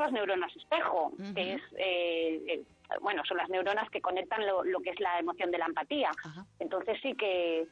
las neuronas espejo, que es, son las neuronas que conectan lo que es la emoción de la empatía. Entonces sí que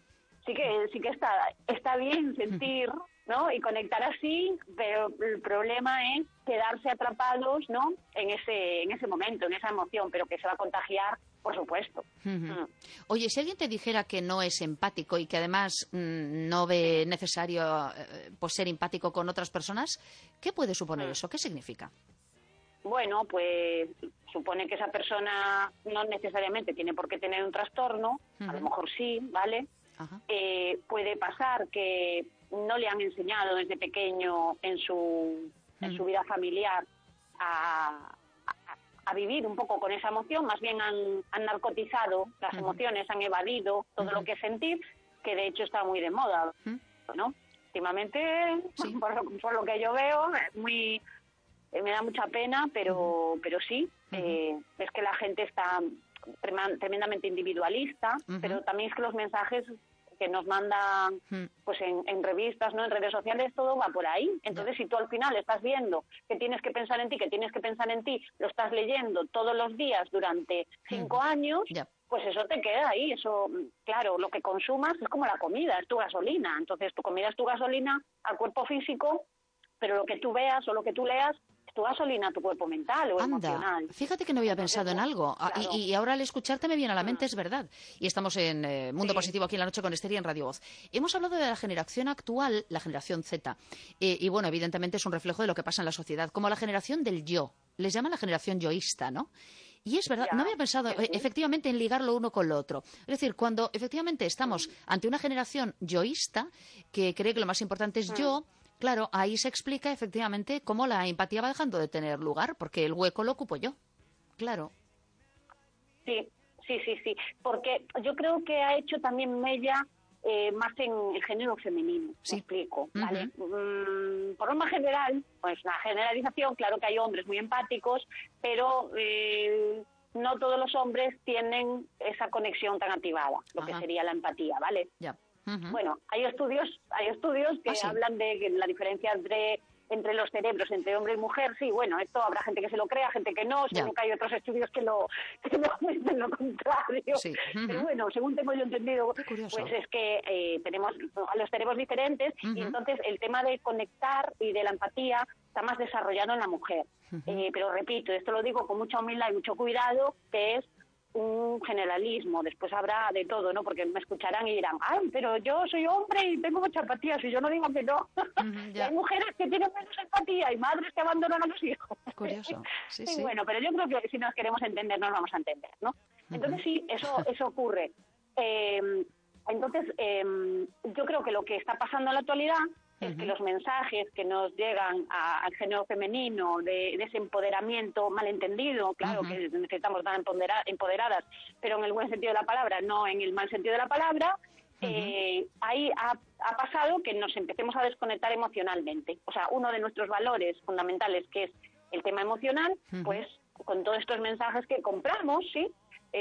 está bien sentir, ¿no? Y conectar así, pero el problema es quedarse atrapados, ¿no? En ese momento, en esa emoción, pero que se va a contagiar, por supuesto. Oye, si alguien te dijera que no es empático y que además no ve necesario pues ser empático con otras personas, ¿qué puede suponer eso? ¿Qué significa? Bueno, pues supone que esa persona no necesariamente tiene por qué tener un trastorno, a lo mejor sí, ¿vale? Puede pasar que no le han enseñado desde pequeño en su vida familiar a vivir un poco con esa emoción, más bien han narcotizado las emociones, han evadido todo lo que es sentir, que de hecho está muy de moda, ¿no? Últimamente, por lo que yo veo, me da mucha pena, pero sí, es que la gente está tremendamente individualista, pero también es que los mensajes que nos mandan pues en revistas, ¿no? En redes sociales, todo va por ahí. Entonces, si tú al final estás viendo que tienes que pensar en ti, lo estás leyendo todos los días durante 5 años, pues eso te queda ahí. Eso, claro, lo que consumas es como la comida, es tu gasolina. Entonces, tu comida es tu gasolina al cuerpo físico, pero lo que tú veas o lo que tú leas es tu gasolina a tu cuerpo mental o emocional. Fíjate que no había pensado en algo. Claro. Y ahora al escucharte me viene a la mente, es verdad. Y estamos en Mundo Positivo aquí en la noche con Esther y en Radio Voz. Hemos hablado de la generación actual, la generación Z. Y bueno, evidentemente es un reflejo de lo que pasa en la sociedad. Como la generación del yo. Les llaman la generación yoísta, ¿no? Y es verdad, no había pensado efectivamente en ligarlo uno con lo otro. Es decir, cuando efectivamente estamos ante una generación yoísta que cree que lo más importante es yo. Claro, ahí se explica efectivamente cómo la empatía va dejando de tener lugar, porque el hueco lo ocupo yo. Claro. Sí. Porque yo creo que ha hecho también mella más en el género femenino, me explico, ¿vale? Por norma general, pues una generalización, claro que hay hombres muy empáticos, pero no todos los hombres tienen esa conexión tan activada, lo que sería la empatía, ¿vale? Bueno, hay estudios que hablan de que la diferencia entre los cerebros, entre hombre y mujer, sí, bueno, esto habrá gente que se lo crea, gente que no, seguro que hay otros estudios que lo dicen lo contrario. Pero bueno, según tengo yo entendido, pues es que tenemos a los cerebros diferentes y entonces el tema de conectar y de la empatía está más desarrollado en la mujer. Pero repito, esto lo digo con mucha humildad y mucho cuidado, que es un generalismo, después habrá de todo, ¿no? Porque me escucharán y dirán, pero yo soy hombre y tengo mucha empatía, si yo no digo que no. Hay mujeres que tienen menos empatía y madres que abandonan a los hijos. Curioso, sí. Bueno, pero yo creo que si nos queremos entender, nos vamos a entender, ¿no? Entonces sí, eso ocurre. Entonces, yo creo que lo que está pasando en la actualidad es que los mensajes que nos llegan al género femenino de ese empoderamiento malentendido, claro que necesitamos estar empoderadas, pero en el buen sentido de la palabra, no en el mal sentido de la palabra, ahí ha pasado que nos empecemos a desconectar emocionalmente. O sea, uno de nuestros valores fundamentales, que es el tema emocional, pues con todos estos mensajes que compramos, ¿sí?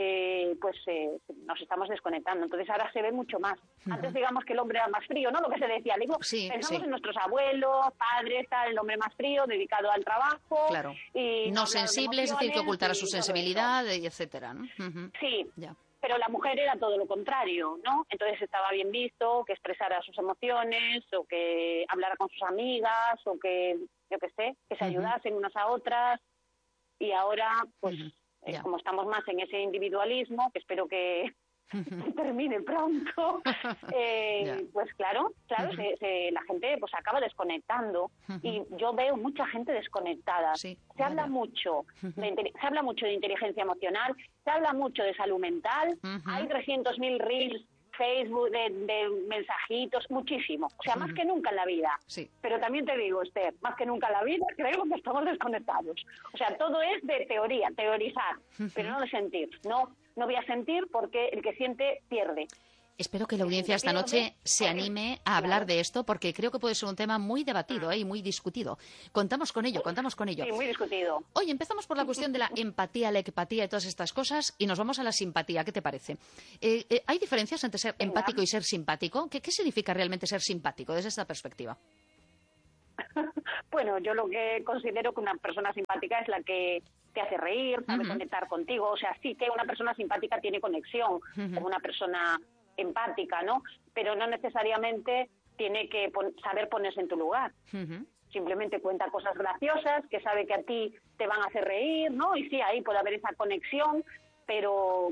Nos estamos desconectando. Entonces ahora se ve mucho más. Antes digamos que el hombre era más frío, ¿no? Lo que se decía. Digo, pensamos en nuestros abuelos, padres, el hombre más frío, dedicado al trabajo. Claro. Y no sensible, es decir, que ocultara su sensibilidad, y etcétera, ¿no? Sí. Pero la mujer era todo lo contrario, ¿no? Entonces estaba bien visto que expresara sus emociones, o que hablara con sus amigas, o que, yo qué sé, que se ayudasen unas a otras. Y ahora, pues, como estamos más en ese individualismo, que espero que termine pronto, pues claro, la gente pues acaba desconectando. Y yo veo mucha gente desconectada. Se habla mucho de inteligencia emocional, se habla mucho de salud mental, hay 300.000 reels, Facebook, de mensajitos, muchísimo. O sea, más que nunca en la vida. Pero también te digo, Esther, más que nunca en la vida creo que estamos desconectados. O sea, todo es de teoría, teorizar, pero no de sentir. No voy a sentir porque el que siente pierde. Espero que la audiencia esta noche se anime a hablar de esto, porque creo que puede ser un tema muy debatido y muy discutido. Contamos con ello. Sí, muy discutido. Oye, empezamos por la cuestión de la empatía, la ecpatía y todas estas cosas, y nos vamos a la simpatía. ¿Qué te parece? ¿Hay diferencias entre ser empático y ser simpático? ¿Qué significa realmente ser simpático desde esta perspectiva? Bueno, yo lo que considero que una persona simpática es la que te hace reír, sabe conectar contigo. O sea, sí que una persona simpática tiene conexión con una persona empática, ¿no? Pero no necesariamente tiene que saber ponerse en tu lugar. Simplemente cuenta cosas graciosas, que sabe que a ti te van a hacer reír, ¿no? Y sí, ahí puede haber esa conexión, pero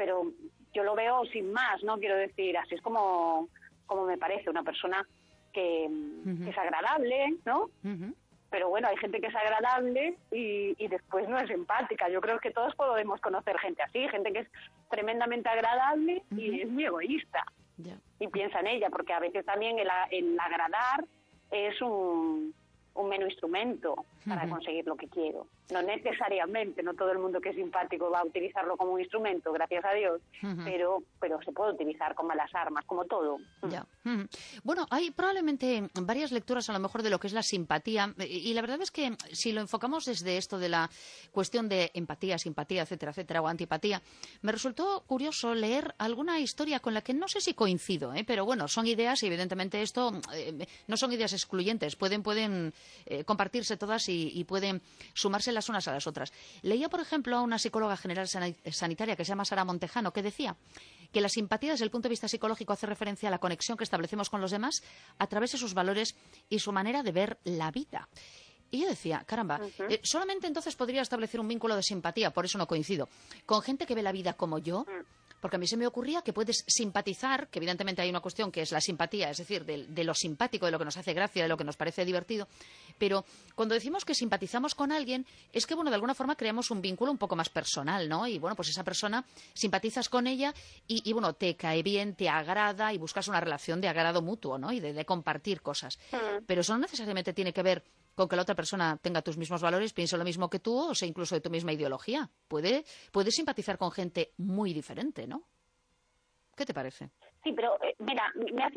yo lo veo sin más, ¿no? Quiero decir, así es como me parece una persona que es agradable, ¿no? Pero bueno, hay gente que es agradable y después no es empática. Yo creo que todos podemos conocer gente así, gente que es tremendamente agradable y es muy egoísta. Y piensa en ella, porque a veces también el agradar es un mero instrumento para conseguir lo que quiero. No necesariamente, no todo el mundo que es simpático va a utilizarlo como un instrumento, gracias a Dios, pero se puede utilizar con malas armas, como todo. Ya. Bueno, hay probablemente varias lecturas a lo mejor de lo que es la simpatía, y la verdad es que si lo enfocamos desde esto de la cuestión de empatía, simpatía, etcétera, etcétera, o antipatía, me resultó curioso leer alguna historia con la que no sé si coincido, pero bueno, son ideas y evidentemente esto no son ideas excluyentes, pueden compartirse todas y pueden sumarse las unas a las otras. Leía, por ejemplo, a una psicóloga general sanitaria que se llama Sara Montejano, que decía que la simpatía desde el punto de vista psicológico hace referencia a la conexión que establecemos con los demás a través de sus valores y su manera de ver la vida. Y yo decía, caramba, solamente entonces podría establecer un vínculo de simpatía, por eso no coincido, con gente que ve la vida como yo. Porque a mí se me ocurría que puedes simpatizar, que evidentemente hay una cuestión que es la simpatía, es decir, de lo simpático, de lo que nos hace gracia, de lo que nos parece divertido, pero cuando decimos que simpatizamos con alguien, es que, bueno, de alguna forma creamos un vínculo un poco más personal, ¿no? Y, bueno, pues esa persona, simpatizas con ella y bueno, te cae bien, te agrada y buscas una relación de agrado mutuo, ¿no? Y de compartir cosas. Pero eso no necesariamente tiene que ver con que la otra persona tenga tus mismos valores, piense lo mismo que tú o sea incluso de tu misma ideología. Puedes simpatizar con gente muy diferente, ¿no? ¿Qué te parece? Sí, pero mira,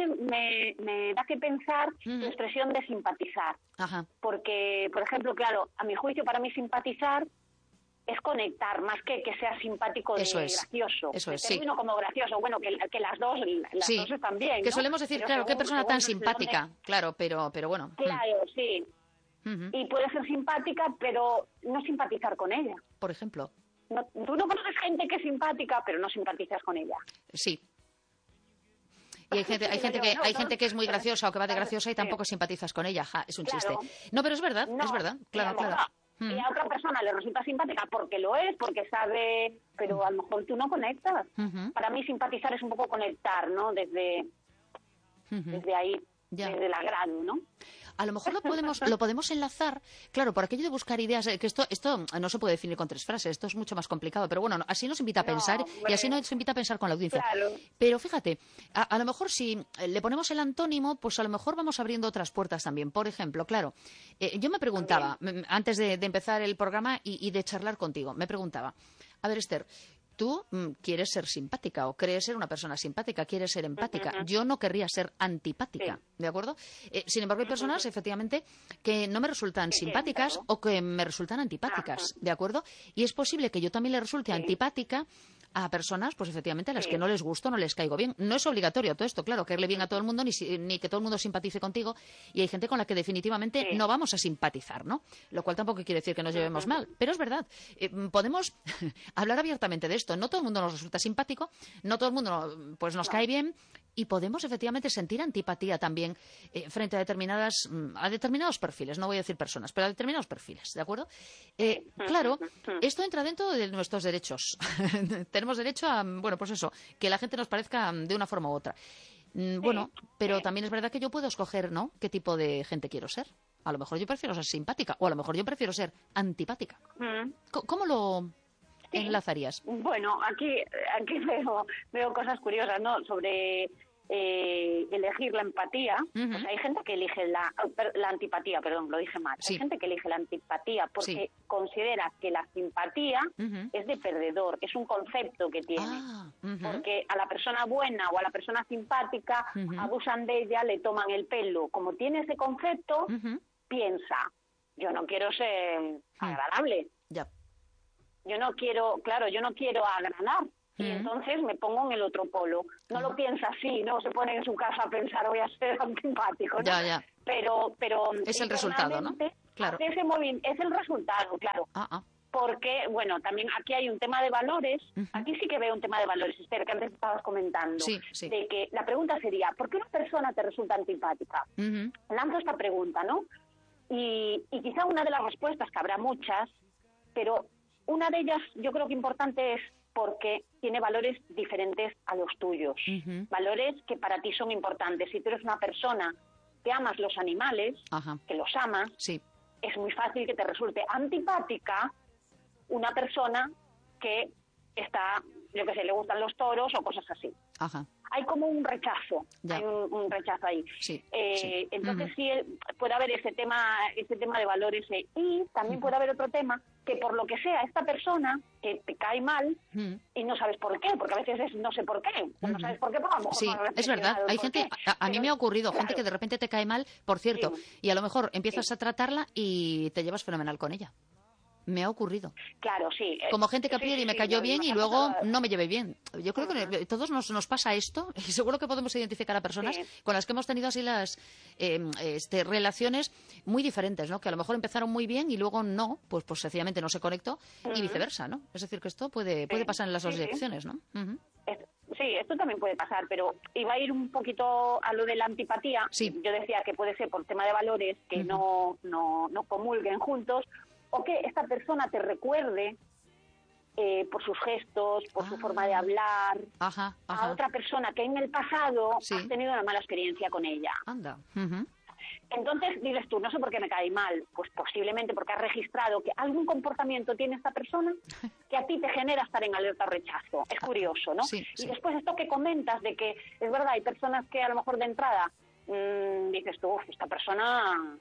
me da que pensar la expresión de simpatizar. Porque, por ejemplo, claro, a mi juicio, para mí simpatizar es conectar, más que sea simpático de gracioso. Eso es, sí. Como gracioso, bueno, que las dos están bien, ¿no? Que solemos decir, pero claro, qué persona tan simpática, claro, pero bueno. Claro, sí. Y puede ser simpática, pero no simpatizar con ella. Por ejemplo. Tú no conoces gente que es simpática, pero no simpatizas con ella. Sí. Y hay gente que es muy graciosa o que va de graciosa y tampoco simpatizas con ella. Es un chiste. No, pero es verdad, claro. Y a otra persona le resulta simpática porque lo es, porque sabe, pero a lo mejor tú no conectas. Para mí simpatizar es un poco conectar, ¿no? Desde ahí, desde el agrado, ¿no? A lo mejor lo podemos enlazar, claro, por aquello de buscar ideas, que esto no se puede definir con 3 frases, esto es mucho más complicado, pero bueno, así nos invita a pensar y así nos invita a pensar con la audiencia. Claro. Pero fíjate, a lo mejor si le ponemos el antónimo, pues a lo mejor vamos abriendo otras puertas también. Por ejemplo, claro, yo me preguntaba, antes de empezar el programa y de charlar contigo, me preguntaba, a ver, Esther, tú quieres ser simpática o crees ser una persona simpática, quieres ser empática. Yo no querría ser antipática, ¿de acuerdo? Sin embargo, hay personas, efectivamente, que no me resultan simpáticas o que me resultan antipáticas, ¿de acuerdo? Y es posible que yo también le resulte antipática a personas, pues efectivamente, a las que no les gusto, no les caigo bien. No es obligatorio todo esto, claro, caerle bien a todo el mundo, ni que todo el mundo simpatice contigo. Y hay gente con la que definitivamente no vamos a simpatizar, ¿no? Lo cual tampoco quiere decir que nos llevemos mal. Pero es verdad, podemos hablar abiertamente de esto. No todo el mundo nos resulta simpático, no todo el mundo pues nos cae bien. Y podemos efectivamente sentir antipatía también frente a determinados perfiles, no voy a decir personas, pero a determinados perfiles, ¿de acuerdo? Claro, esto entra dentro de nuestros derechos. Tenemos derecho a, bueno, pues eso, que la gente nos parezca de una forma u otra. Bueno, pero también es verdad que yo puedo escoger, ¿no?, qué tipo de gente quiero ser. A lo mejor yo prefiero ser simpática o a lo mejor yo prefiero ser antipática. ¿Cómo lo enlazarías? Bueno, aquí veo cosas curiosas, ¿no?, sobre elegir la empatía. Pues hay gente que elige la antipatía, perdón, lo dije mal. Hay gente que elige la antipatía porque considera que la simpatía es de perdedor, es un concepto que tiene. Porque a la persona buena o a la persona simpática abusan de ella, le toman el pelo. Como tiene ese concepto, piensa, yo no quiero ser agradable. Yo no quiero agradar. Y entonces me pongo en el otro polo. No lo piensa así, no se pone en su casa a pensar voy a ser antipático, ¿no? pero es el resultado, ¿no? Claro. Es el resultado, claro. Porque, bueno, también aquí hay un tema de valores. Aquí sí que veo un tema de valores, Esther, que antes estabas comentando. Sí. De que la pregunta sería, ¿por qué una persona te resulta antipática? Lanzo esta pregunta, ¿no? Y quizá una de las respuestas, que habrá muchas, pero una de ellas yo creo que importante es porque tiene valores diferentes a los tuyos. Valores que para ti son importantes. Si tú eres una persona que amas los animales, que los amas, es muy fácil que te resulte antipática una persona que está, yo qué sé, le gustan los toros o cosas así. Hay como un rechazo, hay un rechazo ahí. Entonces sí puede haber ese tema de valores y también puede haber otro tema que por lo que sea esta persona que te cae mal y no sabes por qué, porque a veces es no sé por qué, no sabes por qué, pero a lo mejor sí, es verdad, hay gente, a mí me ha ocurrido, gente que de repente te cae mal, por cierto, y a lo mejor empiezas a tratarla y te llevas fenomenal con ella. Me ha ocurrido. Claro, sí. Como gente que a priori me cayó bien y luego no me llevé bien. Yo creo que a todos nos pasa esto y seguro que podemos identificar a personas con las que hemos tenido así las relaciones muy diferentes, ¿no? Que a lo mejor empezaron muy bien y luego no, pues sencillamente no se conectó y viceversa, ¿no? Es decir, que esto puede pasar en las dos direcciones, ¿no? Sí, esto también puede pasar, pero iba a ir un poquito a lo de la antipatía. Yo decía que puede ser por tema de valores, que no comulguen juntos, o que esta persona te recuerde por sus gestos, por su forma de hablar, a otra persona que en el pasado has tenido una mala experiencia con ella. Anda. Entonces dices tú, no sé por qué me cae mal, pues posiblemente porque has registrado que algún comportamiento tiene esta persona que a ti te genera estar en alerta o rechazo. Es curioso, ¿no? Y después esto que comentas de que es verdad, hay personas que a lo mejor de entrada dices tú, esta persona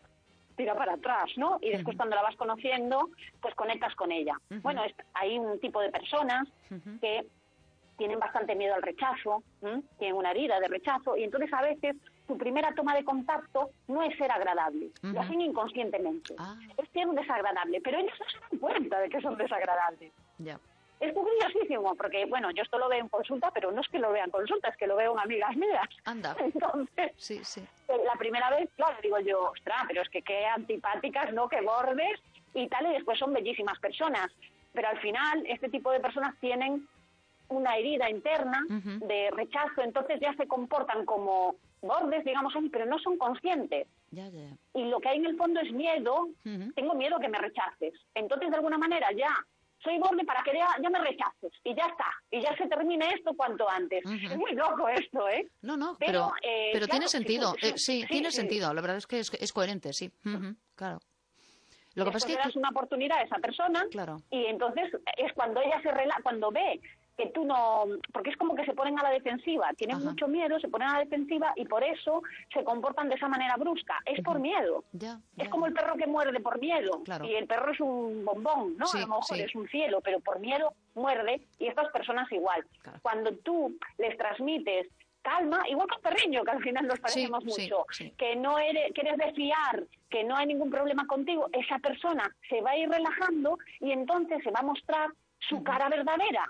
tira para atrás, ¿no? Y después cuando la vas conociendo, pues conectas con ella. Bueno, hay un tipo de personas que tienen bastante miedo al rechazo, tienen una herida de rechazo, y entonces a veces su primera toma de contacto no es ser agradable, lo hacen inconscientemente. Es ser un desagradable, pero ellos no se dan cuenta de que son desagradables. Es curiosísimo, porque, bueno, yo esto lo veo en consulta, pero no es que lo vea en consulta, es que lo veo en amigas mías. Anda. Entonces, la primera vez, claro, digo yo, ostras, pero es que qué antipáticas, ¿no? Qué bordes y tal, y después son bellísimas personas. Pero al final, este tipo de personas tienen una herida interna de rechazo, entonces ya se comportan como bordes, digamos así, pero no son conscientes. Y lo que hay en el fondo es miedo, tengo miedo a que me rechaces. Entonces, de alguna manera, ya soy borde para que ya me rechaces, y ya está, y ya se termine esto cuanto antes. Es muy loco esto, ¿eh? No, pero claro, tiene sentido, tiene sentido, la verdad es que es coherente, sí, claro. Lo que pasa es que le das una oportunidad a esa persona, y entonces es cuando ella cuando ve que tú no, porque es como que se ponen a la defensiva, tienen mucho miedo, se ponen a la defensiva y por eso se comportan de esa manera brusca, es por miedo. Es como el perro que muerde por miedo, y el perro es un bombón, ¿no? A lo mejor es un cielo, pero por miedo muerde, y estas personas igual. Cuando tú les transmites calma, igual que un perriño, que al final nos parecemos mucho, que eres de fiar, que no hay ningún problema contigo, esa persona se va a ir relajando y entonces se va a mostrar su cara verdadera,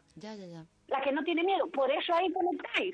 la que no tiene miedo. Por eso ahí conectáis.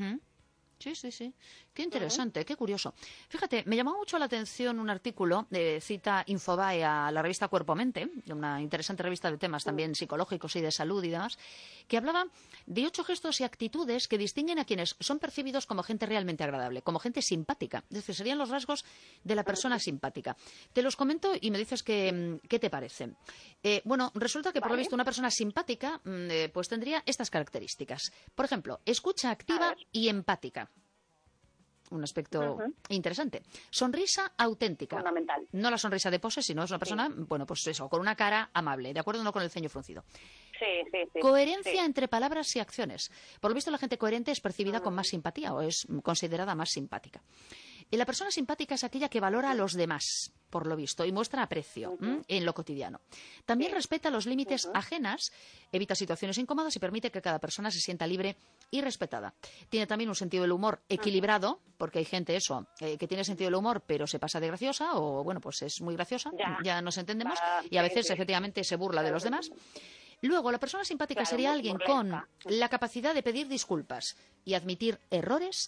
Sí. Qué interesante, qué curioso. Fíjate, me llamó mucho la atención un artículo, cita Infobae a la revista Cuerpo Mente, una interesante revista de temas también psicológicos y de salud y demás, que hablaba de 8 gestos y actitudes que distinguen a quienes son percibidos como gente realmente agradable, como gente simpática. Es decir, serían los rasgos de la persona simpática. Te los comento y me dices qué te parecen. Bueno, resulta que por lo visto una persona simpática pues tendría estas características. Por ejemplo, escucha activa y empática. Un aspecto interesante. Sonrisa auténtica. Fundamental. No la sonrisa de pose, sino es una persona, bueno, pues eso, con una cara amable, ¿de acuerdo? No con el ceño fruncido. Coherencia entre palabras y acciones. Por lo visto, la gente coherente es percibida con más simpatía o es considerada más simpática. Y la persona simpática es aquella que valora a los demás, por lo visto, y muestra aprecio en lo cotidiano. También respeta los límites ajenas, evita situaciones incómodas y permite que cada persona se sienta libre y respetada. Tiene también un sentido del humor equilibrado, porque hay gente que tiene sentido del humor, pero se pasa de graciosa, o bueno, pues es muy graciosa, ya nos entendemos, y a veces efectivamente se burla de los demás. Luego, la persona simpática sería alguien con la capacidad de pedir disculpas y admitir errores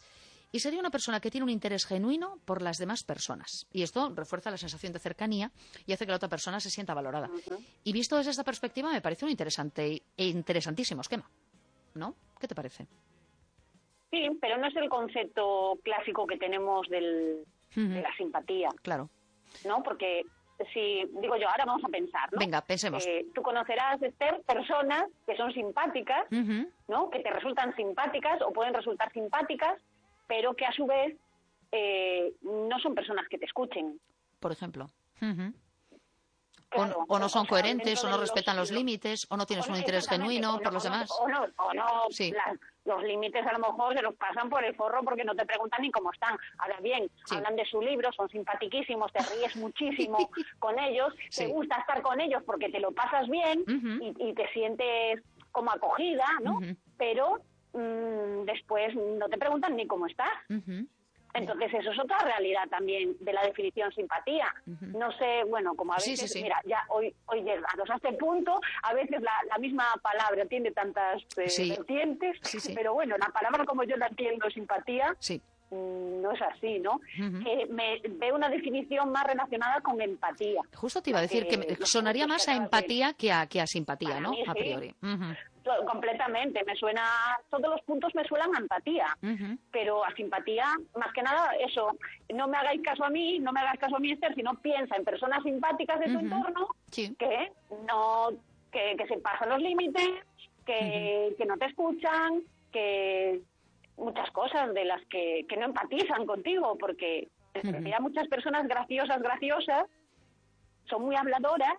y sería una persona que tiene un interés genuino por las demás personas. Y esto refuerza la sensación de cercanía y hace que la otra persona se sienta valorada. Y visto desde esta perspectiva, me parece un interesante e interesantísimo esquema, ¿no? ¿Qué te parece? Sí, pero no es el concepto clásico que tenemos de la simpatía. Claro. ¿No? Porque si, digo yo, ahora vamos a pensar, ¿no? Venga, pensemos. Tú conocerás, Esther, personas que son simpáticas, ¿no? Que te resultan simpáticas o pueden resultar simpáticas, pero que a su vez no son personas que te escuchen. Por ejemplo. Claro, o no son coherentes, o no respetan los límites, o no tienes un interés genuino por los demás. Sí. Los límites a lo mejor se los pasan por el forro porque no te preguntan ni cómo están. Ahora bien, hablan de su libro, son simpatiquísimos, te ríes muchísimo con ellos, te gusta estar con ellos porque te lo pasas bien y te sientes como acogida, ¿no? Pero después no te preguntan ni cómo estás. Entonces, eso es otra realidad también de la definición simpatía. No sé, bueno, como a veces, mira, ya hoy llegados a este punto, a veces la misma palabra tiene tantas vertientes, pero bueno, la palabra como yo la entiendo, simpatía, no es así, ¿no? Me veo una definición más relacionada con empatía. Justo te iba a decir que sonaría más a empatía que a simpatía, ¿no? A priori. Completamente, todos los puntos me suenan a empatía, pero a simpatía, más que nada, eso, no me hagáis caso a mí, no me hagas caso a mí, Esther, sino piensa en personas simpáticas de tu entorno que se pasan los límites, que no te escuchan, que muchas cosas de las que no empatizan contigo, porque hay muchas personas graciosas, son muy habladoras,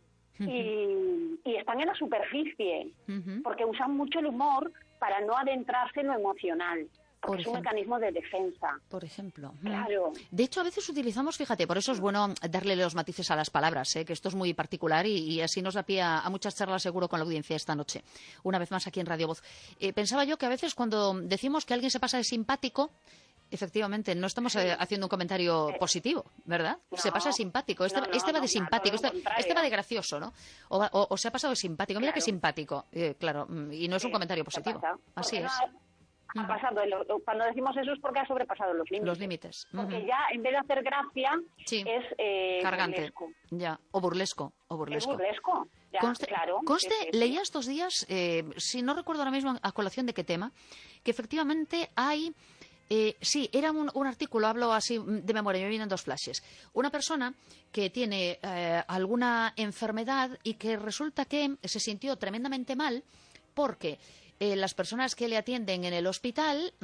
y están en la superficie, porque usan mucho el humor para no adentrarse en lo emocional, porque es un mecanismo de defensa. Por ejemplo. Claro. De hecho, a veces utilizamos, fíjate, por eso es bueno darle los matices a las palabras, que esto es muy particular y así nos da pie a muchas charlas seguro con la audiencia esta noche, una vez más aquí en Radio Voz. Pensaba yo que a veces cuando decimos que alguien se pasa de simpático, efectivamente, no estamos haciendo un comentario positivo, ¿verdad? No, se pasa de simpático. Este va de simpático, este va de gracioso, ¿no? O se ha pasado de simpático. Mira qué simpático. Claro, y no es un comentario positivo. Así es. Ha pasado, cuando decimos eso es porque ha sobrepasado los límites. Los límites. Porque ya, en vez de hacer gracia, es cargante. Burlesco. Ya, o burlesco. Es burlesco. Ya, claro. Leía estos días, si no recuerdo ahora mismo a colación de qué tema, que efectivamente hay... era un artículo, hablo así de memoria, me vienen dos flashes. Una persona que tiene alguna enfermedad y que resulta que se sintió tremendamente mal porque las personas que le atienden en el hospital,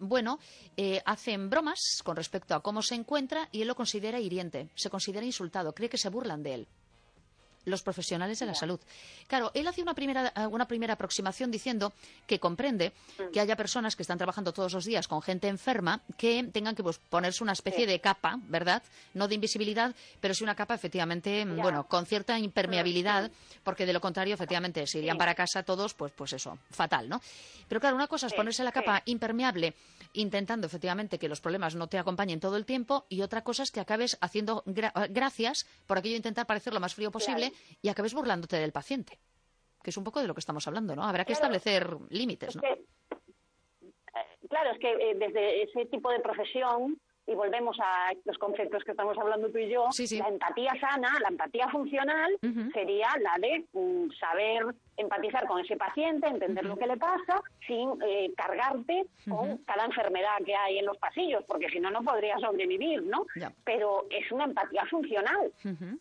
hacen bromas con respecto a cómo se encuentra y él lo considera hiriente, se considera insultado, cree que se burlan de él. Los profesionales de la salud. Claro, él hace una primera aproximación diciendo que comprende que haya personas que están trabajando todos los días con gente enferma que tengan que ponerse una especie de capa, ¿verdad? No de invisibilidad, pero sí una capa efectivamente, con cierta impermeabilidad, porque de lo contrario, efectivamente, se irían para casa todos, pues eso, fatal, ¿no? Pero claro, una cosa es ponerse la capa impermeable intentando efectivamente que los problemas no te acompañen todo el tiempo y otra cosa es que acabes haciendo gracias por aquello de intentar parecer lo más frío posible y acabes burlándote del paciente, que es un poco de lo que estamos hablando, ¿no? Habrá que establecer límites, ¿no? Claro, es que desde ese tipo de profesión, y volvemos a los conceptos que estamos hablando tú y yo, la empatía sana, la empatía funcional, sería la de saber empatizar con ese paciente, entender lo que le pasa, sin cargarte con cada enfermedad que hay en los pasillos, porque si no, no podría sobrevivir, ¿no? Ya. Pero es una empatía funcional.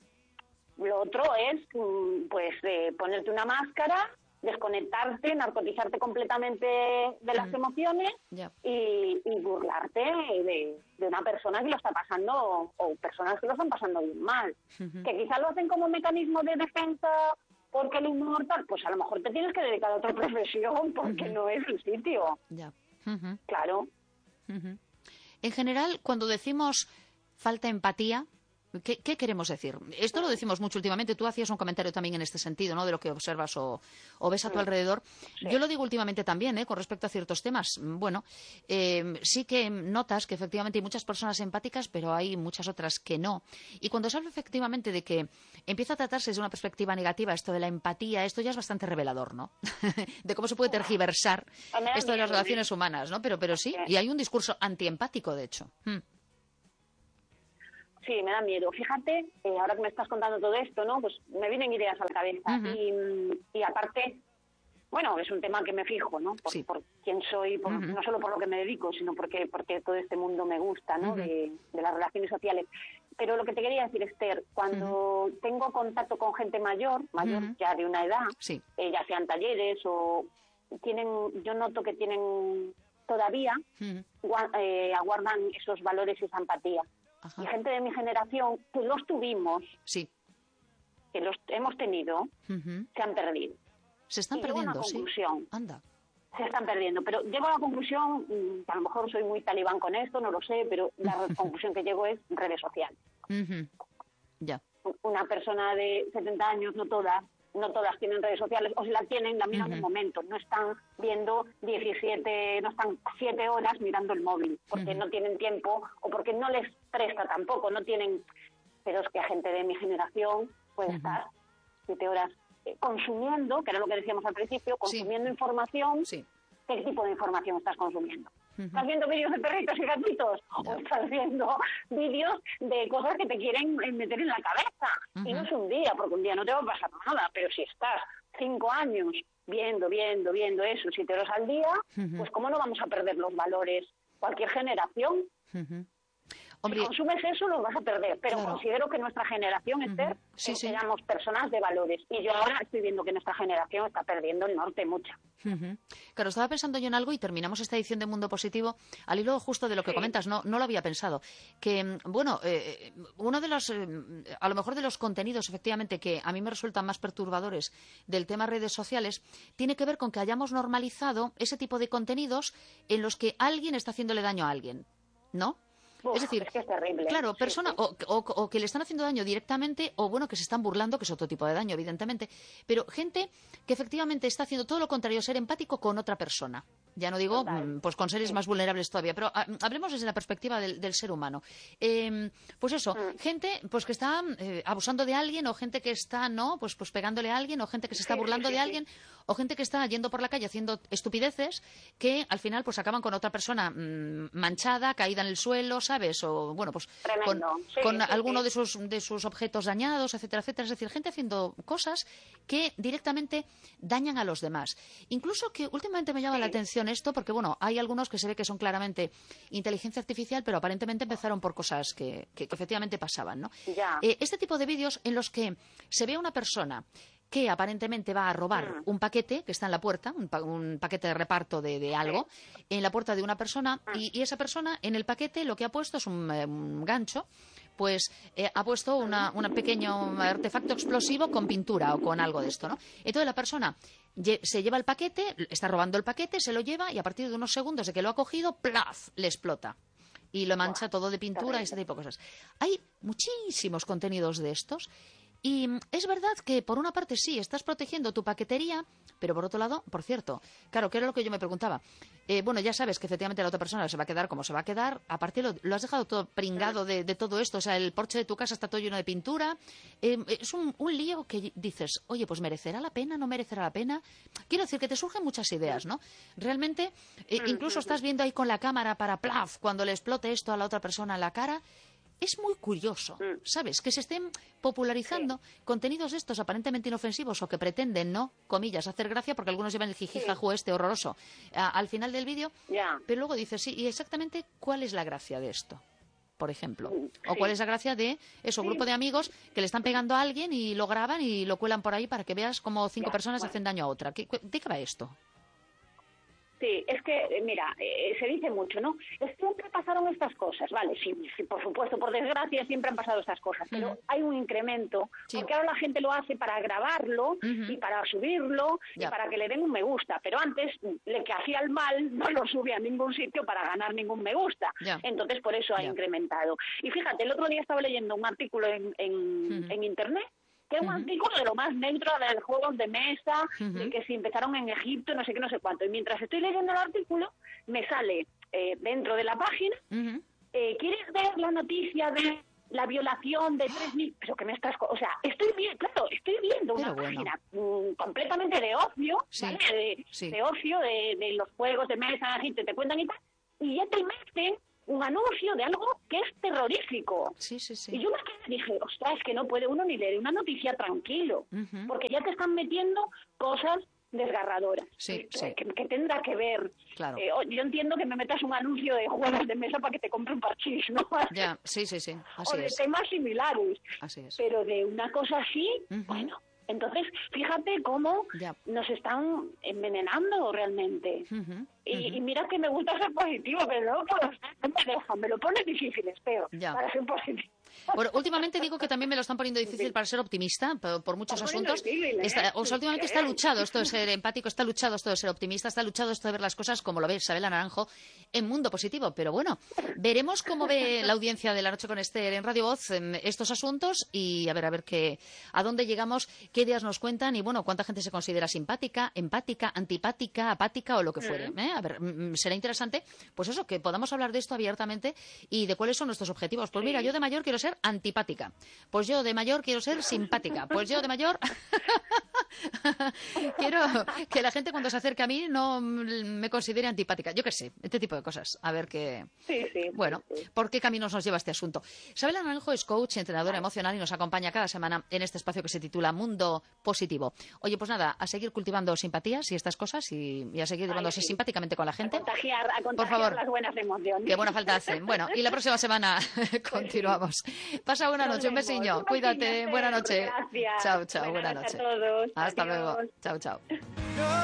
Lo otro es, ponerte una máscara, desconectarte, narcotizarte completamente de las emociones y burlarte de una persona que lo está pasando, o personas que lo están pasando bien mal. Que quizás lo hacen como mecanismo de defensa porque el humor tal, pues a lo mejor te tienes que dedicar a otra profesión porque no es el sitio. Claro. En general, cuando decimos falta empatía, ¿Qué queremos decir? Esto lo decimos mucho últimamente. Tú hacías un comentario también en este sentido, ¿no? De lo que observas o ves a tu alrededor. Sí. Yo lo digo últimamente también, con respecto a ciertos temas. Bueno, sí que notas que efectivamente hay muchas personas empáticas, pero hay muchas otras que no. Y cuando se habla efectivamente de que empieza a tratarse desde una perspectiva negativa esto de la empatía, esto ya es bastante revelador, ¿no? De cómo se puede tergiversar esto de las relaciones humanas, ¿no? Pero sí, y hay un discurso antiempático, de hecho. Sí, me da miedo. Fíjate, ahora que me estás contando todo esto, ¿no? Pues me vienen ideas a la cabeza. Y aparte, bueno, es un tema que me fijo, ¿no? Por quién soy, no solo por lo que me dedico, sino porque todo este mundo me gusta, ¿no? De las relaciones sociales. Pero lo que te quería decir, Esther, cuando tengo contacto con gente mayor ya de una edad, ya sean talleres o yo noto que tienen todavía, aguardan esos valores y esa empatía. Ajá. Y gente de mi generación que los tuvimos, que los hemos tenido, se han perdido. Se están perdiendo, una conclusión. Sí. Anda. Se están perdiendo, pero llego a la conclusión, que a lo mejor soy muy talibán con esto, no lo sé, pero la conclusión que llego es redes sociales. Ya. Una persona de 70 años, no todas tienen redes sociales, o si la tienen, la miran un momento, no están viendo 7 horas mirando el móvil, porque no tienen tiempo, o porque no les presta tampoco, no tienen, pero es que gente de mi generación puede estar 7 horas consumiendo, que era lo que decíamos al principio, consumiendo información. ¿Qué tipo de información estás consumiendo? ¿Estás viendo vídeos de perritos y gatitos? ¿O estás viendo vídeos de cosas que te quieren meter en la cabeza? Y no es un día, porque un día no te va a pasar nada, pero si estás 5 años viendo eso 7 horas al día, pues ¿cómo no vamos a perder los valores? Cualquier generación. Hombre, si consumes eso, lo vas a perder. Pero considero que nuestra generación, Esther, éramos personas de valores. Y yo ahora estoy viendo que nuestra generación está perdiendo el norte mucho. Claro, estaba pensando yo en algo y terminamos esta edición de Mundo Positivo al hilo justo de lo que comentas. No lo había pensado. Que, bueno, uno de los, a lo mejor de los contenidos, efectivamente, que a mí me resultan más perturbadores del tema redes sociales, tiene que ver con que hayamos normalizado ese tipo de contenidos en los que alguien está haciéndole daño a alguien, ¿no? Es decir, es que es terrible. Claro, personas o que le están haciendo daño directamente o, bueno, que se están burlando, que es otro tipo de daño, evidentemente, pero gente que efectivamente está haciendo todo lo contrario, ser empático con otra persona. Ya no digo, pues con seres más vulnerables todavía, pero hablemos desde la perspectiva del ser humano. Pues eso, gente pues que está abusando de alguien, o gente que está, ¿no? Pues pegándole a alguien, o gente que se está burlando de alguien, o gente que está yendo por la calle haciendo estupideces que al final pues acaban con otra persona manchada, caída en el suelo, ¿sabes? O bueno, pues con alguno de sus objetos dañados, etcétera, etcétera. Es decir, gente haciendo cosas que directamente dañan a los demás. Incluso que últimamente me llama la atención esto, porque bueno, hay algunos que se ve que son claramente inteligencia artificial, pero aparentemente empezaron por cosas que efectivamente pasaban, ¿no? Este tipo de vídeos en los que se ve a una persona que aparentemente va a robar un paquete que está en la puerta, un paquete de reparto de algo, en la puerta de una persona, y esa persona en el paquete lo que ha puesto es un gancho, pues ha puesto un pequeño artefacto explosivo con pintura o con algo de esto, ¿no? Entonces la persona se lleva el paquete, está robando el paquete, se lo lleva y a partir de unos segundos de que lo ha cogido, ¡plaf!, le explota. Y lo mancha todo de pintura y ese tipo de cosas. Hay muchísimos contenidos de estos. Y es verdad que, por una parte, sí, estás protegiendo tu paquetería, pero por otro lado, por cierto, claro, que era lo que yo me preguntaba. Bueno, ya sabes que efectivamente la otra persona se va a quedar como se va a quedar. Aparte, lo has dejado todo pringado de todo esto. O sea, el porche de tu casa está todo lleno de pintura. Es un lío que dices, oye, pues ¿merecerá la pena? ¿No merecerá la pena? Quiero decir que te surgen muchas ideas, ¿no? Realmente, incluso estás viendo ahí con la cámara para plaf, cuando le explote esto a la otra persona en la cara. Es muy curioso, ¿sabes? Que se estén popularizando contenidos de estos aparentemente inofensivos o que pretenden, ¿no?, comillas, hacer gracia, porque algunos llevan el jijijajú este horroroso al final del vídeo, pero luego dices, sí, ¿y exactamente cuál es la gracia de esto? Por ejemplo. O cuál es la gracia de eso, grupo de amigos que le están pegando a alguien y lo graban y lo cuelan por ahí para que veas cómo 5 personas hacen daño a otra. ¿De qué va esto? Sí, es que, mira, se dice mucho, ¿no? Siempre pasaron estas cosas, ¿vale? Sí, por supuesto, por desgracia siempre han pasado estas cosas, pero hay un incremento, porque ahora la gente lo hace para grabarlo y para subirlo y para que le den un me gusta, pero antes, el que hacía el mal no lo subía a ningún sitio para ganar ningún me gusta. Entonces, por eso ha incrementado. Y fíjate, el otro día estaba leyendo un artículo en Internet, que es un artículo de lo más neutro de los juegos de mesa, de que si empezaron en Egipto, no sé qué, no sé cuánto. Y mientras estoy leyendo el artículo, me sale dentro de la página, ¿quieres ver la noticia de la violación de 3.000? Pero que me estás... O sea, estoy viendo una página completamente de ocio, ¿vale? De ocio, de los juegos de mesa, así te cuentan y tal, y ya te meten un anuncio de algo que es terrorífico. Y yo me quedé y dije, ostras, es que no puede uno ni leer una noticia tranquilo, porque ya te están metiendo cosas desgarradoras. Que tendrá que ver. Claro. Yo entiendo que me metas un anuncio de juegos de mesa para que te compre un parchís, ¿no? Ya, sí. Así o de temas similares. Así es. Pero de una cosa así, bueno... Entonces, fíjate cómo nos están envenenando realmente. Y mira que me gusta ser positivo, pero no me dejan, me lo pones difícil, espero, para ser positivo. Bueno, últimamente digo que también me lo están poniendo difícil para ser optimista por muchos asuntos. Últimamente está luchado esto de ser empático, está luchado esto de ser optimista, está luchado esto de ver las cosas como lo ve Isabel Naranjo en Mundo Positivo. Pero bueno, veremos cómo ve la audiencia de La Noche con Ester en Radio Voz estos asuntos y a ver a dónde llegamos, qué ideas nos cuentan y bueno, cuánta gente se considera simpática, empática, antipática, apática o lo que fuere. A ver, será interesante, pues eso, que podamos hablar de esto abiertamente y de cuáles son nuestros objetivos. Pues mira, yo de mayor quiero ser antipática. Pues yo de mayor quiero ser simpática. Pues yo de mayor quiero que la gente cuando se acerque a mí no me considere antipática. Yo qué sé, este tipo de cosas. A ver qué... Bueno, ¿por qué caminos nos lleva este asunto? Isabel Naranjo es coach, entrenadora emocional y nos acompaña cada semana en este espacio que se titula Mundo Positivo. Oye, pues nada, a seguir cultivando simpatías y estas cosas y a seguir llevándose simpáticamente con la gente. A contagiar por favor, las buenas emociones. Qué buena falta hacen. Bueno, y la próxima semana continuamos. Pasa buena noche, un besiño. Cuídate, buena noche. Gracias. Chao, buena noche. A todos. Hasta Adiós. luego. Chao.